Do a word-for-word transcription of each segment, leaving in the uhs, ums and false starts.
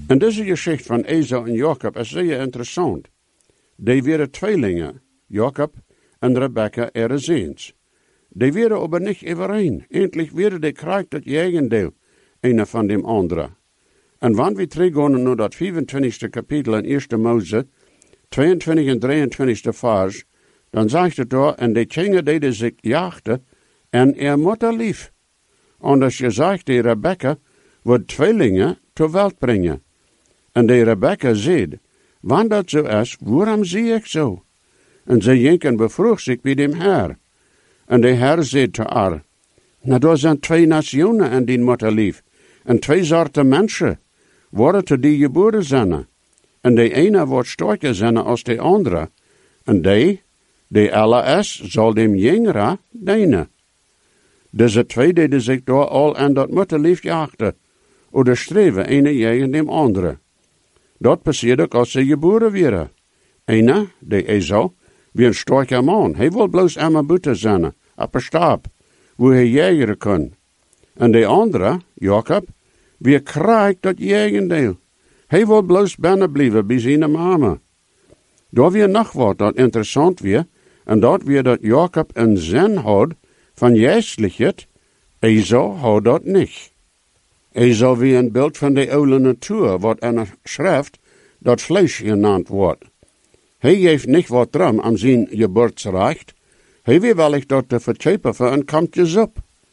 En deze geschichte van Esau en Jacob is zeer interessant. Die waren tweelingen, Jacob en Rebecca ihre Seens. Die waren aber nicht overeen. Endlich wäre die krijg dat jegendeel, een van dem andere. En wanneer we teruggaan naar dat vierentwintigste kapitel in eerste Mose, tweeëntwintig en drieëntwintigste vers, dan zegt het daar, en de kingen deden zich jaagden, en er moeder lief. Anders je zegt, die Rebecca wordt tweelingen ter welt brengen. En de Rebecca zei, wanneer dat zo is, waarom zie ik zo? En ze jenken bevroeg zich bij dem Herr. En de Herr zei te haar, nou, daar zijn twee nationen in die moeder lief, en twee soorten mensen, worden te die geboren zijn. En de ene wordt sterker zijn als de andere, en die, die alle is, zal dem jongere dienen. Deze twee deden zich door al aan dat moederlief jaagden, oder streven ene tegen dem andere. Dat passeerde ook als ze geboren werden. Ene, de Esau, wie een sterker man, hij wil bloos eenmaal buiten zijn, op een stap, waar hij jageren kon. En de andere, Jacob, wie krijgt dat jagendeel. Hij wil bloos binnen blijven bij zijn mama. Daar weer nog wat dat interessant weer, en dat weer dat Jacob een zin had van geestelijkheid, Esau had dat niet. Esau wie een beeld van de oude natuur, wat in een schrift dat vlees genaamd wordt. Hij heeft niet wat drum aan zijn geboortsrecht, hij wil wel dat te verchepen voor een kampje soep.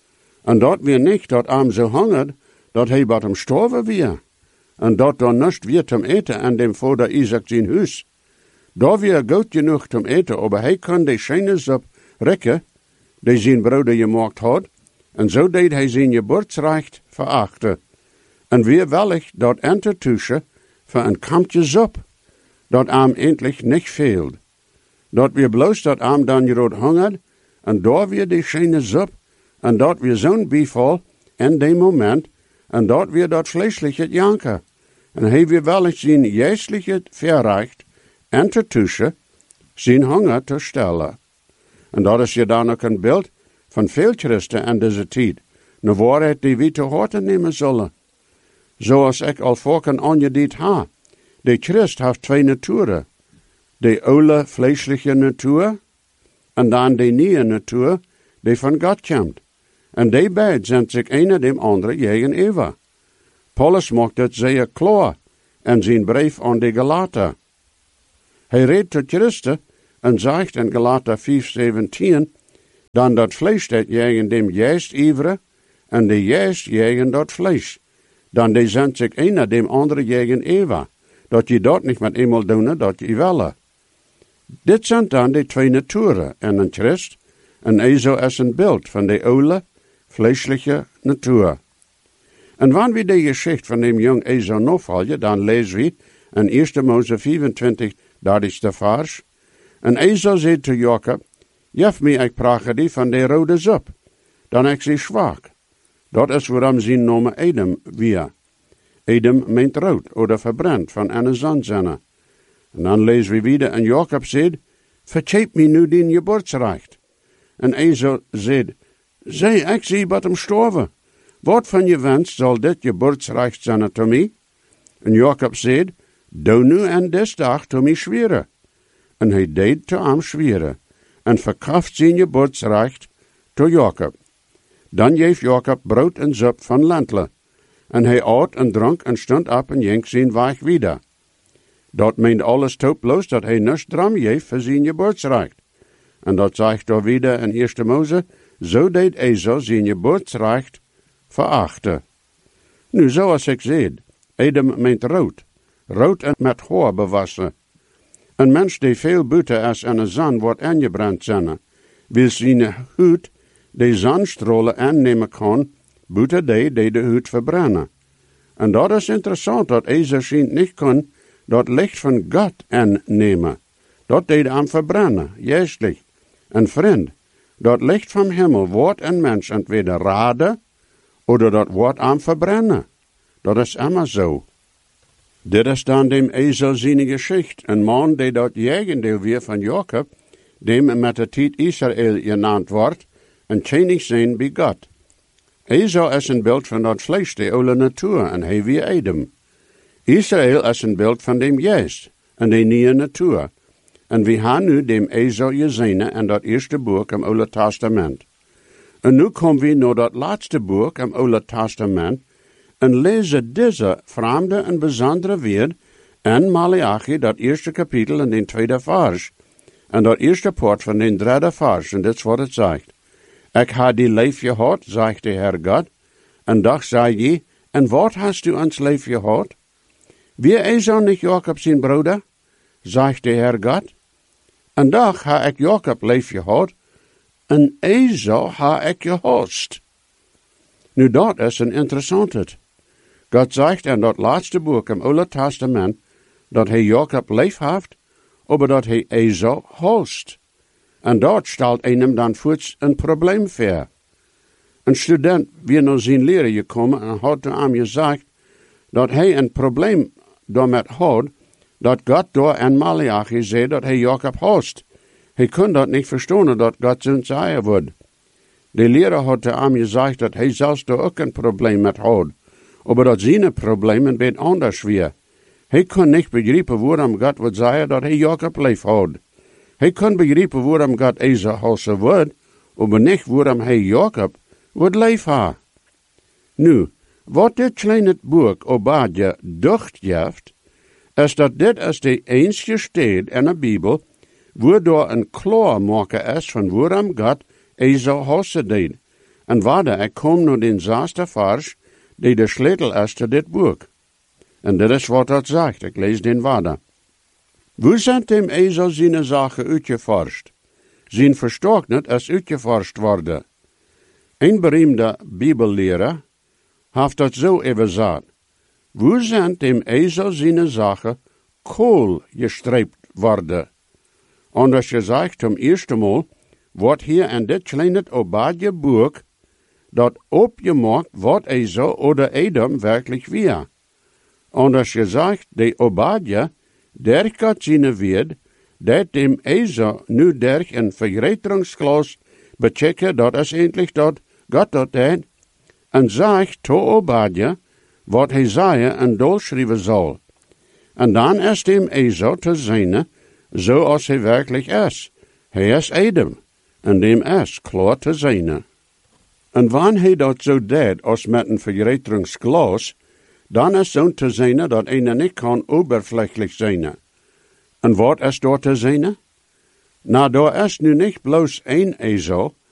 En dat weer niet dat hem zo hangert, dat hij bij hem sterven weer. En dat dan niets weer te eten aan dem vader Isaac zijn huis. Daar weer goed genoeg te eten, aber hij kon de schijne soep rekken, die zijn broeder gemaakt had, en zo deed hij zijn geboortsrecht verachten. En weer wellig dat entertussen voor een kampje soep, dat hem endlich niet veelt. Dat weer bloos dat hem dan rood hongert, en daar weer die schijne soep, en dat weer zo'n bieval in die moment, en dat weer dat vleeselijke janken. En hij weer wellig zijn geestelijke verrecht, entertussen zijn honger te stellen. En dat is je dan ook een beeld van veel christen in deze tijd, een waarheid die we te horen nemen zullen. Zoals ik al vorken aangediend ha. De Christ heeft twee naturen. De oude vleeselijke natuur, en dan de nieuwe natuur, die van God komt. En die beiden zijn zich een dem andere tegenover. Paulus maakt het zeer klaar in zijn brief aan de Galater. Hij redt tot Christen en zegt in Galater vijf zeventien, dan dat vlees dat tegen dem geest iveren, en de geest tegen dat vlees. Dan die zijn zich een dem andere tegenover, dat je dat niet met eenmaal doen, dat je willen. Dit zijn dan de twee naturen in een Christ, en Esau is een beeld van de oude, vleeselijke natuur. En wanneer we de geschichte van dem jong Esau navolgen, dan lezen we in eerste Mose vierentwintig, dat is de vers. En Esau zei te Jacob, jef me ik prache die van de rode soep, dan ik zie zwak. Dat is waarom zijn naam Edom weer. Edom meent rood, oder verbrand, van een zandzenne. En dan lezen we weer, en Jacob zei, vercheep me nu die geboortsrecht. En Esau zei, zij, ik zie wat hem sterven. Wat van je wens zal dit geboortsrecht zijn te mij? En Jacob zei, doe nu en des dag te mij zweren. En hij deed te hem zweren, en verkauft zijn geboortsrecht te Jacob. Dan geeft Jacob brood en soep van lentle. En hij at en dronk en stond op en ging zijn weg wieder. Dat meent alles tooploos dat hij niets dram geeft voor zijn geboortsrecht. En dat zegt er wieder in eerste Mose, zo deed Esau zijn geboortsrecht verachten. Nu, zoals ik zei, Edom meent rood. Rood en met haar bewassen. Een mens die veel buiten is en een zon wordt aangebrand zijn, wil zijn huid de zonstralen aannemen kan, buiten die die de huid verbrennen. En dat is interessant, dat Esau schijnt niet kon dat licht van God aannemen. Dat deed hem verbrennen, geestelijk. En vriend, dat licht van hemel wordt een mens entweder raden, oder dat wordt hem verbrennen. Dat is immer zo. Dit is dan dem Esau zijn geschicht, een man die dat jegendeel weer van Jacob, dem met de tijd Israël genaamd wordt, en tjenig zijn bij God. Esau is een beeld van dat vlees, de oude natuur, en hij weer Edom. Israël is een beeld van dem Geest en de nieuwe natuur. En we gaan nu dem Esau gezien in dat eerste boek im Oude Testament. En nu komen we naar dat laatste boek im Oude Testament en lezen deze vreemde en bijzondere weer in Malachi, dat eerste kapitel en den tweede vers. En dat eerste poort van den derde vers, en dit is wat het zegt. Ik ha die leef gehad, zegt de Heer God, en dag zei je, en wat hast u ans leef gehad? Wie Esau niet Jacob zijn broeder? Zegt de Heer God. En dag ha ik Jacob leef gehad, en Esau ha ik gehast. Nu dat is een interessante. God zegt in dat laatste boek im Oude Testament, dat hij Jacob leef heeft, maar dat hij Esau host. En dat stelt einem dan voets een probleem voor. Een student weer naar zijn leren gekomen en had hem gezegd dat hij een probleem daarmee had, dat God door in Malachi zei dat hij Jacob host. Hij kon dat niet verstaan dat God zijn zeggen wordt. De leraar had hem gezegd dat hij zelfs daar ook een probleem met had, maar dat zijn probleem een beetje anders weer. Hij kon niet begrijpen waarom God would zeggen dat hij Jacob leef had. Hij kon begrijpen waarom God Esau hossen wordt, maar niet waarom hij Jacob would leef ha. Nu, wat dit kleine boek Obadja ducht geeft, is dat dit is de enige stad in de Bijbel, waardoor een klaarmaker is van waarom God Esau hossen deed. En waarde ik kom naar den zesde vers, die de sleutel is te dit boek. En dit is wat dat zegt, ik lees den waarde. Wo zijn dem Esau zijn zaken uitgeforscht? Zijn verstocknet is uitgeforscht worden. Een beroemde Bibellehrer heeft dat zo even gezegd. Wo zijn dem Esau zijn zaken kool gestreept worden? Anders gezegd, zum eerste Mal wordt hier in dit kleine Obadja boek dat opgemaakt wat Esau oder Edom werkelijk weer. Anders gezegd, de Obadja, der gaat zijn weer, dat dem Esau nu der een vergreteringsglas bechecken, dat is eindelijk dat God dat deed, en zegt to Obadja, wat hij zei en dolschrijven zal. En dan is dem Esau te zijn, zoals hij werkelijk is. Hij is Edom, en dem is klaar te zijn. En wanneer hij dat zo deed, als met een vergreteringsglas, dan is zo'n te zijn dat een niet kan oberflächlich zijn. En wat is door te zijn? Nou, daar is nu niet bloos één Esau,